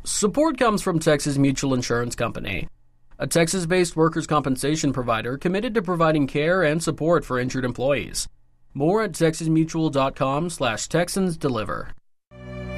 Support comes from Texas Mutual Insurance Company, a Texas-based workers' compensation provider committed to providing care and support for injured employees. More at texasmutual.com/TexansDeliver.